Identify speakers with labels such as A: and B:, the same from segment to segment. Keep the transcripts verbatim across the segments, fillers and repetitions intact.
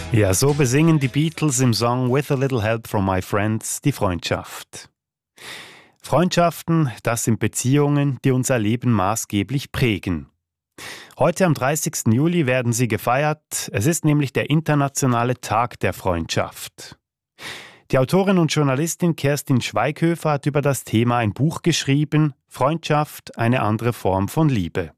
A: Ja, so besingen die Beatles im Song With a Little Help from My Friends die Freundschaft. Freundschaften, das sind Beziehungen, die unser Leben maßgeblich prägen. Heute am dreißigsten Juli werden sie gefeiert. Es ist nämlich der internationale Tag der Freundschaft. Die Autorin und Journalistin Kerstin Schweighöfer hat über das Thema ein Buch geschrieben, Freundschaft, eine andere Form von Liebe.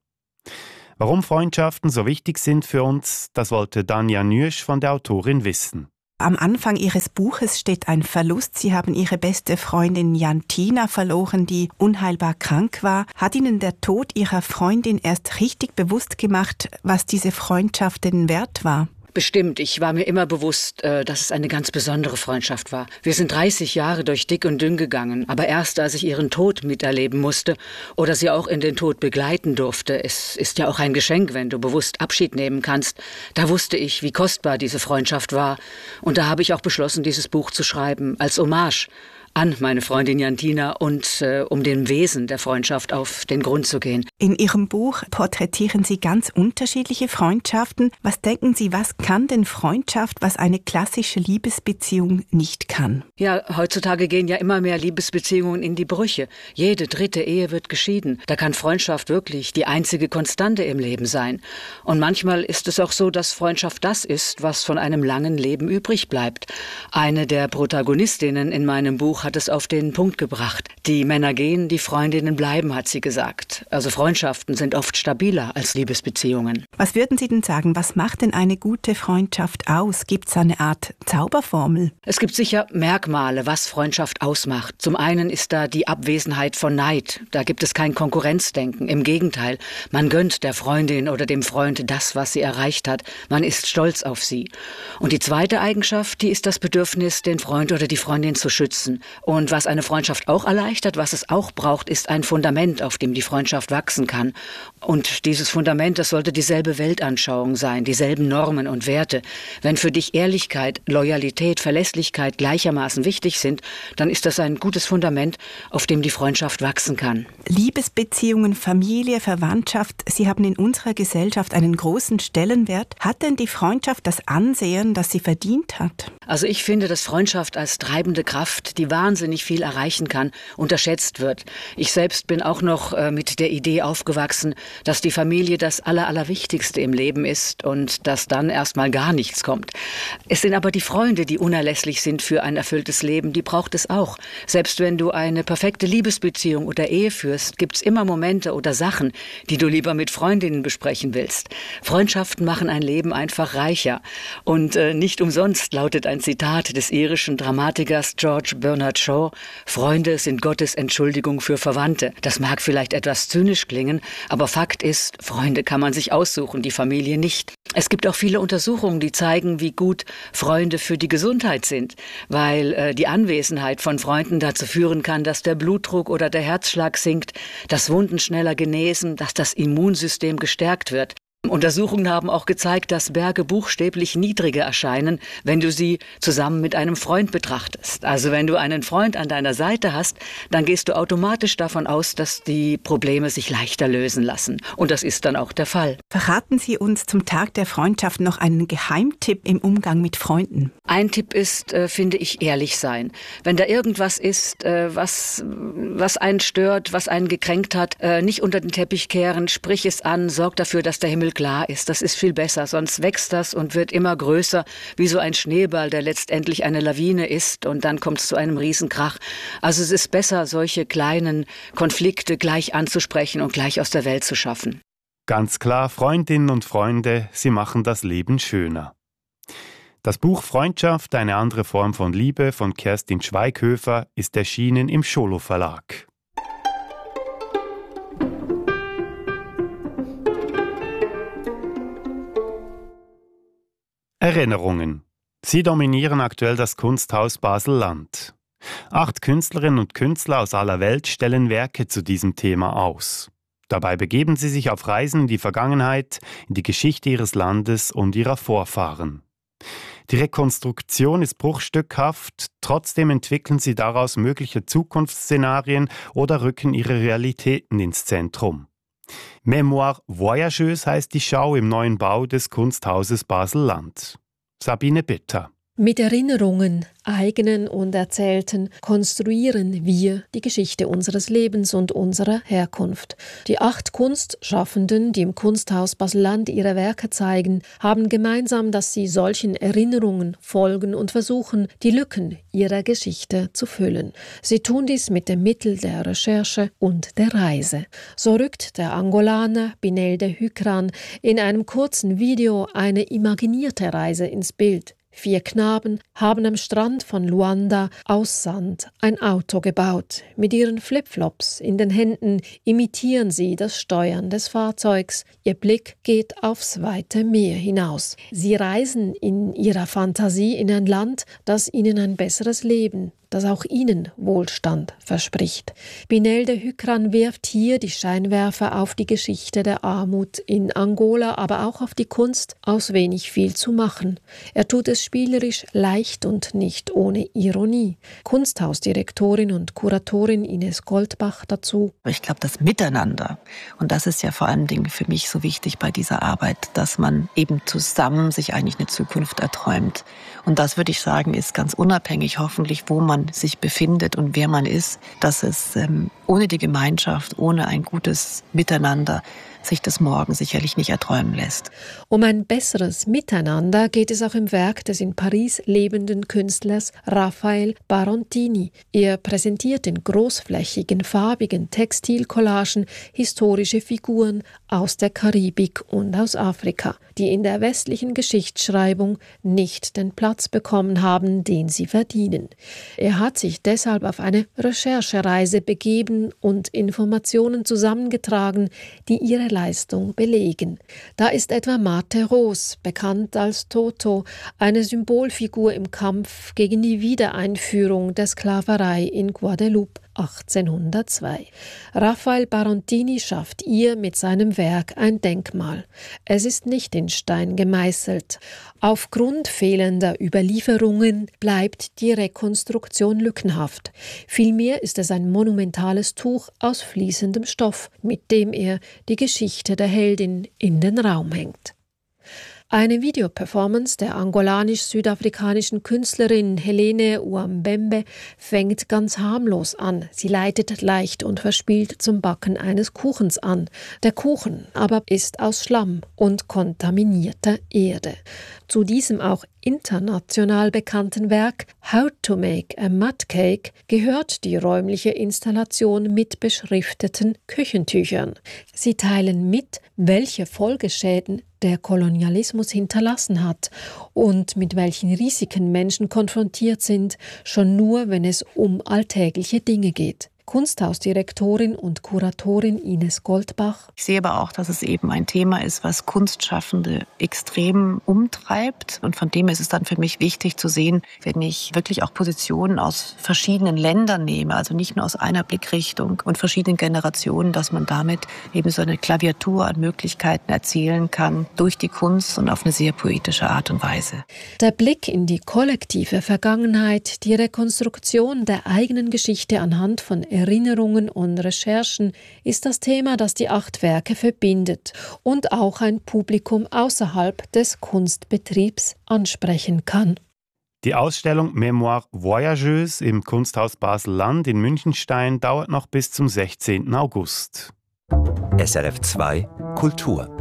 A: Warum Freundschaften so wichtig sind für uns, das wollte Danja Nürsch von der Autorin wissen.
B: Am Anfang Ihres Buches steht ein Verlust. Sie haben Ihre beste Freundin Jantina verloren, die unheilbar krank war. Hat Ihnen der Tod Ihrer Freundin erst richtig bewusst gemacht, was diese Freundschaft denn wert war?
C: Bestimmt. Ich war mir immer bewusst, dass es eine ganz besondere Freundschaft war. Wir sind dreißig Jahre durch dick und dünn gegangen, aber erst als ich ihren Tod miterleben musste oder sie auch in den Tod begleiten durfte, es ist ja auch ein Geschenk, wenn du bewusst Abschied nehmen kannst, da wusste ich, wie kostbar diese Freundschaft war. Und da habe ich auch beschlossen, dieses Buch zu schreiben, als Hommage an meine Freundin Jantina und äh, um dem Wesen der Freundschaft auf den Grund zu gehen.
B: In Ihrem Buch porträtieren Sie ganz unterschiedliche Freundschaften. Was denken Sie, was kann denn Freundschaft, was eine klassische Liebesbeziehung nicht kann?
C: Ja, heutzutage gehen ja immer mehr Liebesbeziehungen in die Brüche. Jede dritte Ehe wird geschieden. Da kann Freundschaft wirklich die einzige Konstante im Leben sein. Und manchmal ist es auch so, dass Freundschaft das ist, was von einem langen Leben übrig bleibt. Eine der Protagonistinnen in meinem Buch hat es auf den Punkt gebracht. Die Männer gehen, die Freundinnen bleiben, hat sie gesagt. Also Freundschaften sind oft stabiler als Liebesbeziehungen.
B: Was würden Sie denn sagen, was macht denn eine gute Freundschaft aus? Gibt es eine Art Zauberformel?
C: Es gibt sicher Merkmale, was Freundschaft ausmacht. Zum einen ist da die Abwesenheit von Neid. Da gibt es kein Konkurrenzdenken. Im Gegenteil, man gönnt der Freundin oder dem Freund das, was sie erreicht hat. Man ist stolz auf sie. Und die zweite Eigenschaft, die ist das Bedürfnis, den Freund oder die Freundin zu schützen. Und was eine Freundschaft auch erleichtert, was es auch braucht, ist ein Fundament, auf dem die Freundschaft wachsen kann. Und dieses Fundament, das sollte dieselbe Weltanschauung sein, dieselben Normen und Werte. Wenn für dich Ehrlichkeit, Loyalität, Verlässlichkeit gleichermaßen wichtig sind, dann ist das ein gutes Fundament, auf dem die Freundschaft wachsen kann.
B: Liebesbeziehungen, Familie, Verwandtschaft, sie haben in unserer Gesellschaft einen großen Stellenwert. Hat denn die Freundschaft das Ansehen, das sie verdient hat?
C: Also ich finde, dass Freundschaft als treibende Kraft, die wahnsinnig viel erreichen kann, unterschätzt wird. Ich selbst bin auch noch äh, mit der Idee aufgewachsen, dass die Familie das Aller, Allerwichtigste im Leben ist und dass dann erstmal gar nichts kommt. Es sind aber die Freunde, die unerlässlich sind für ein erfülltes Leben, die braucht es auch. Selbst wenn du eine perfekte Liebesbeziehung oder Ehe führst, gibt es immer Momente oder Sachen, die du lieber mit Freundinnen besprechen willst. Freundschaften machen ein Leben einfach reicher. Und äh, nicht umsonst lautet ein Zitat des irischen Dramatikers George Bernard Shaw: Freunde sind Gottes Entschuldigung für Verwandte. Das mag vielleicht etwas zynisch klingen, aber Fakt ist, Freunde kann man sich aussuchen, die Familie nicht. Es gibt auch viele Untersuchungen, die zeigen, wie gut Freunde für die Gesundheit sind, weil äh, die Anwesenheit von Freunden dazu führen kann, dass der Blutdruck oder der Herzschlag sinkt, dass Wunden schneller genesen, dass das Immunsystem gestärkt wird. Untersuchungen haben auch gezeigt, dass Berge buchstäblich niedriger erscheinen, wenn du sie zusammen mit einem Freund betrachtest. Also wenn du einen Freund an deiner Seite hast, dann gehst du automatisch davon aus, dass die Probleme sich leichter lösen lassen. Und das ist dann auch der Fall.
B: Verraten Sie uns zum Tag der Freundschaft noch einen Geheimtipp im Umgang mit Freunden.
C: Ein Tipp ist, äh, finde ich, ehrlich sein. Wenn da irgendwas ist, äh, was, was einen stört, was einen gekränkt hat, äh, nicht unter den Teppich kehren, sprich es an, sorg dafür, dass der Himmel klar ist. Das ist viel besser, sonst wächst das und wird immer größer, wie so ein Schneeball, der letztendlich eine Lawine ist, und dann kommt es zu einem Riesenkrach. Also es ist besser, solche kleinen Konflikte gleich anzusprechen und gleich aus der Welt zu schaffen.
A: Ganz klar, Freundinnen und Freunde, sie machen das Leben schöner. Das Buch Freundschaft, eine andere Form von Liebe von Kerstin Schweighöfer ist erschienen im Scholo Verlag. Erinnerungen. Sie dominieren aktuell das Kunsthaus Basel-Land. Acht Künstlerinnen und Künstler aus aller Welt stellen Werke zu diesem Thema aus. Dabei begeben sie sich auf Reisen in die Vergangenheit, in die Geschichte ihres Landes und ihrer Vorfahren. Die Rekonstruktion ist bruchstückhaft, trotzdem entwickeln sie daraus mögliche Zukunftsszenarien oder rücken ihre Realitäten ins Zentrum. Mémoire voyageuse heißt die Schau im neuen Bau des Kunsthauses Basel-Land. Sabine Bitter.
D: Mit Erinnerungen, eigenen und erzählten, konstruieren wir die Geschichte unseres Lebens und unserer Herkunft. Die acht Kunstschaffenden, die im Kunsthaus Basel-Land ihre Werke zeigen, haben gemeinsam, dass sie solchen Erinnerungen folgen und versuchen, die Lücken ihrer Geschichte zu füllen. Sie tun dies mit dem Mittel der Recherche und der Reise. So rückt der Angolaner Binelde Hykran in einem kurzen Video eine imaginierte Reise ins Bild. Vier Knaben haben am Strand von Luanda aus Sand ein Auto gebaut. Mit ihren Flipflops in den Händen imitieren sie das Steuern des Fahrzeugs. Ihr Blick geht aufs weite Meer hinaus. Sie reisen in ihrer Fantasie in ein Land, das ihnen ein besseres Leben, das auch ihnen Wohlstand verspricht. Binelde Hykran wirft hier die Scheinwerfer auf die Geschichte der Armut in Angola, aber auch auf die Kunst, aus wenig viel zu machen. Er tut es spielerisch, leicht und nicht ohne Ironie. Kunsthausdirektorin und Kuratorin Ines Goldbach dazu.
E: Ich glaube, das Miteinander, und das ist ja vor allen Dingen für mich so wichtig bei dieser Arbeit, dass man eben zusammen sich eigentlich eine Zukunft erträumt. Und das, würde ich sagen, ist ganz unabhängig, hoffentlich, wo man sich befindet und wer man ist, dass es ähm, ohne die Gemeinschaft, ohne ein gutes Miteinander sich das morgen sicherlich nicht erträumen lässt.
D: Um ein besseres Miteinander geht es auch im Werk des in Paris lebenden Künstlers Raphael Barontini. Er präsentiert in großflächigen, farbigen Textilcollagen historische Figuren aus der Karibik und aus Afrika, die in der westlichen Geschichtsschreibung nicht den Platz bekommen haben, den sie verdienen. Er hat sich deshalb auf eine Recherchereise begeben und Informationen zusammengetragen, die ihre Leistung belegen. Da ist etwa Mate Ros, bekannt als Toto, eine Symbolfigur im Kampf gegen die Wiedereinführung der Sklaverei in Guadeloupe achtzehnhundertzwei. Raphael Barontini schafft ihr mit seinem Werk ein Denkmal. Es ist nicht in Stein gemeißelt. Aufgrund fehlender Überlieferungen bleibt die Rekonstruktion lückenhaft. Vielmehr ist es ein monumentales Tuch aus fließendem Stoff, mit dem er die Geschichte der Heldin in den Raum hängt. Eine Videoperformance der angolanisch-südafrikanischen Künstlerin Helene Uambembe fängt ganz harmlos an. Sie leitet leicht und verspielt zum Backen eines Kuchens an. Der Kuchen aber ist aus Schlamm und kontaminierter Erde. Zu diesem auch international bekannten Werk How to Make a Mud Cake gehört die räumliche Installation mit beschrifteten Küchentüchern. Sie teilen mit, welche Folgeschäden der Kolonialismus hinterlassen hat und mit welchen Risiken Menschen konfrontiert sind, schon nur, wenn es um alltägliche Dinge geht. Kunsthausdirektorin und Kuratorin Ines Goldbach.
E: Ich sehe aber auch, dass es eben ein Thema ist, was Kunstschaffende extrem umtreibt. Und von dem ist es dann für mich wichtig zu sehen, wenn ich wirklich auch Positionen aus verschiedenen Ländern nehme, also nicht nur aus einer Blickrichtung und verschiedenen Generationen, dass man damit eben so eine Klaviatur an Möglichkeiten erzielen kann durch die Kunst und auf eine sehr poetische Art und Weise.
D: Der Blick in die kollektive Vergangenheit, die Rekonstruktion der eigenen Geschichte anhand von Erinnerungen und Recherchen ist das Thema, das die acht Werke verbindet und auch ein Publikum außerhalb des Kunstbetriebs ansprechen kann.
A: Die Ausstellung Mémoire Voyageuse im Kunsthaus Basel-Land in Münchenstein dauert noch bis zum sechzehnten August.
F: S R F zwei Kultur.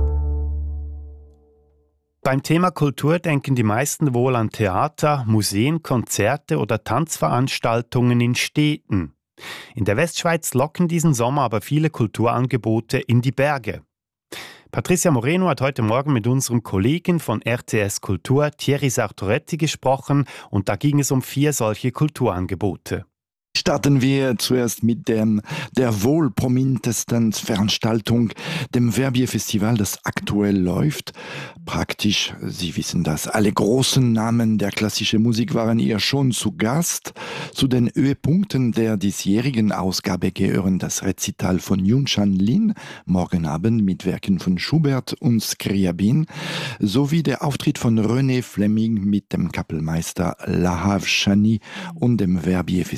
A: Beim Thema Kultur denken die meisten wohl an Theater, Museen, Konzerte oder Tanzveranstaltungen in Städten. In der Westschweiz locken diesen Sommer aber viele Kulturangebote in die Berge. Patricia Moreno hat heute Morgen mit unserem Kollegen von R T S Kultur, Thierry Sartoretti, gesprochen und da ging es um vier solche Kulturangebote.
G: Starten wir zuerst mit dem, der wohl prominentesten Veranstaltung, dem Verbier-Festival, das aktuell läuft. Praktisch, Sie wissen das, alle großen Namen der klassischen Musik waren hier schon zu Gast. Zu den Höhepunkten der diesjährigen Ausgabe gehören das Rezital von Yoon Chan Lin, morgen Abend mit Werken von Schubert und Scriabin, sowie der Auftritt von René Fleming mit dem Kapellmeister Lahav Shani und dem Verbier-Festival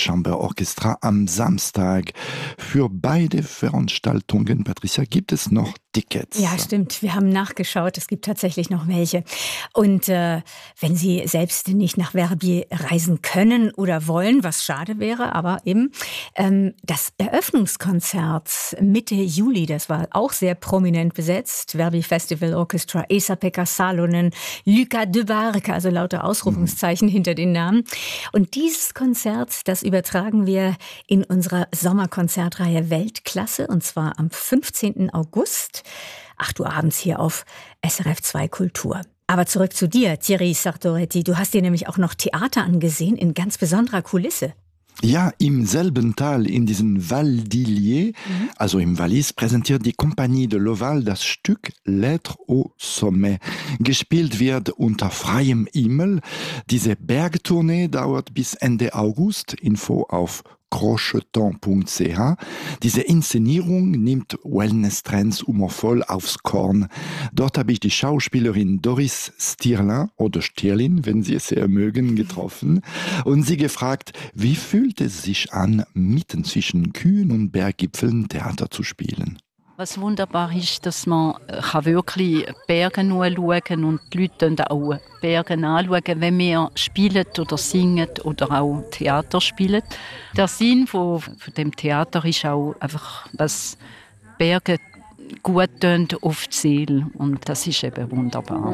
G: Chamber Orchestra am Samstag. Für beide Veranstaltungen, Patricia, gibt es noch Tickets.
H: Ja, stimmt. Wir haben nachgeschaut. Es gibt tatsächlich noch welche. Und äh, wenn Sie selbst nicht nach Verbier reisen können oder wollen, was schade wäre, aber eben ähm, das Eröffnungskonzert Mitte Juli, das war auch sehr prominent besetzt. Verbier Festival Orchestra, Esa-Pekka Salonen, Luca de Barca, also lauter Ausrufungszeichen mhm. hinter den Namen. Und dieses Konzert, das übertragen wir in unserer Sommerkonzertreihe Weltklasse, und zwar am fünfzehnten August. acht Uhr abends hier auf S R F zwei Kultur. Aber zurück zu dir, Thierry Sartoretti. Du hast dir nämlich auch noch Theater angesehen in ganz besonderer Kulisse.
G: Ja, im selben Tal, in diesem Val d'Illier, mhm. also im Wallis, präsentiert die Compagnie de l'Oval das Stück L'être au sommet. Gespielt wird unter freiem Himmel. Diese Bergtournee dauert bis Ende August. Info auf crocheton punkt c h. Diese Inszenierung nimmt Wellness-Trends humorvoll aufs Korn. Dort habe ich die Schauspielerin Doris Stierlin oder Stierlin, wenn Sie es sehr mögen, getroffen und sie gefragt, wie fühlt es sich an, mitten zwischen Kühen und Berggipfeln Theater zu spielen.
I: Was wunderbar ist, dass man wirklich Berge anschauen kann und die Leute auch Berge anschauen, wenn wir spielen oder singen oder auch Theater spielen. Der Sinn von, von dem Theater ist auch einfach, was Berge gut tun auf die Seele. Und das ist eben wunderbar.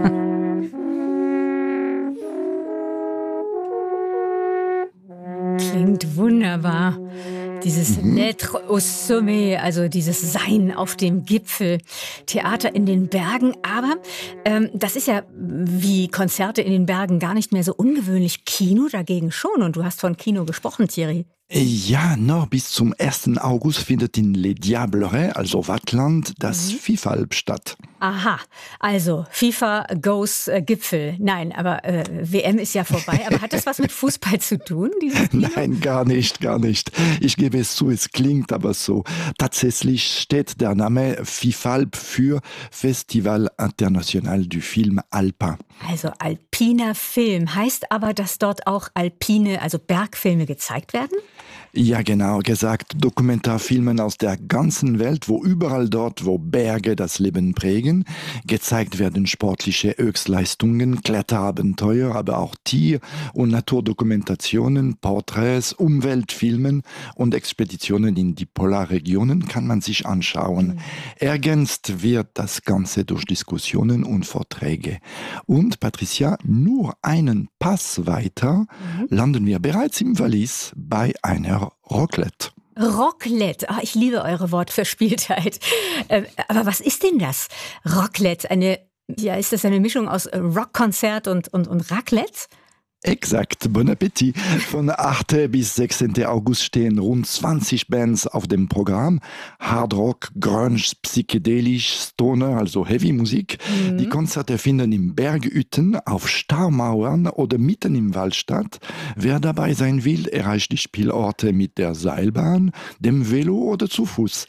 H: Klingt wunderbar. Dieses L'être au sommet, also dieses Sein auf dem Gipfel, Theater in den Bergen. Aber ähm, das ist ja wie Konzerte in den Bergen gar nicht mehr so ungewöhnlich. Kino dagegen schon. Und du hast von Kino gesprochen, Thierry.
G: Ja, noch bis zum ersten August findet in Les Diablerets, also Wattland, das mhm. FIFA-Alp statt.
H: Aha, also FIFA goes äh, Gipfel. Nein, aber äh, W M ist ja vorbei. Aber hat das was mit Fußball zu tun?
G: Nein, gar nicht, gar nicht. Ich gebe es zu, es klingt aber so. Tatsächlich steht der Name FIFA-Alp für Festival International du Film Alpin.
H: Also alpiner Film. Heißt aber, dass dort auch alpine, also Bergfilme gezeigt werden?
G: Ja, genau gesagt, Dokumentarfilmen aus der ganzen Welt, wo überall dort, wo Berge das Leben prägen, gezeigt werden sportliche Höchstleistungen, Kletterabenteuer, aber auch Tier- und Naturdokumentationen, Porträts, Umweltfilmen und Expeditionen in die Polarregionen kann man sich anschauen. Mhm. Ergänzt wird das Ganze durch Diskussionen und Vorträge. Und Patricia, nur einen Pass weiter mhm. landen wir bereits im Wallis bei einer Raclette.
H: Raclette, oh, ich liebe eure Wortverspieltheit. Äh, aber was ist denn das? Raclette, eine, ja, ist das eine Mischung aus Rockkonzert und, und, und Raclette?
G: Exakt, bon appétit. Von achten bis sechzehnten August stehen rund zwanzig Bands auf dem Programm. Hard Rock, Grunge, Psychedelisch, Stoner, also Heavy Musik. Mhm. Die Konzerte finden in Berghütten, auf Starmauern oder mitten im Wald statt. Wer dabei sein will, erreicht die Spielorte mit der Seilbahn, dem Velo oder zu Fuß.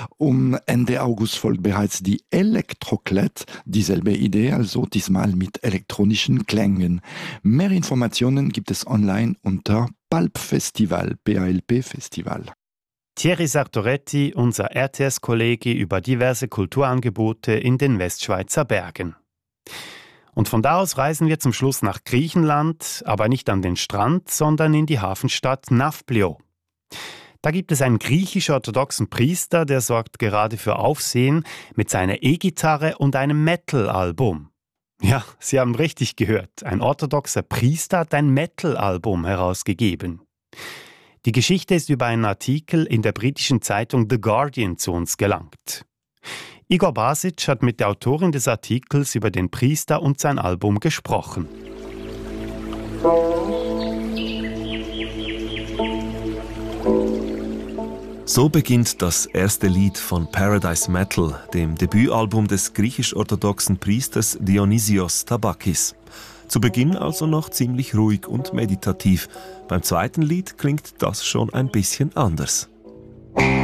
G: Um Ende August folgt bereits die Elektroclette, dieselbe Idee, also diesmal mit elektronischen Klängen. Mehr Informationen gibt es online unter Palp Festival, P A L P Festival.
A: Thierry Sartoretti, unser R T S-Kollege über diverse Kulturangebote in den Westschweizer Bergen. Und von da aus reisen wir zum Schluss nach Griechenland, aber nicht an den Strand, sondern in die Hafenstadt Nafplio. Da gibt es einen griechisch-orthodoxen Priester, der sorgt gerade für Aufsehen mit seiner E-Gitarre und einem Metal-Album. Ja, Sie haben richtig gehört. Ein orthodoxer Priester hat ein Metal-Album herausgegeben. Die Geschichte ist über einen Artikel in der britischen Zeitung The Guardian zu uns gelangt. Igor Basic hat mit der Autorin des Artikels über den Priester und sein Album gesprochen.
J: So beginnt das erste Lied von Paradise Metal, dem Debütalbum des griechisch-orthodoxen Priesters Dionysios Tabakis. Zu Beginn also noch ziemlich ruhig und meditativ. Beim zweiten Lied klingt das schon ein bisschen anders.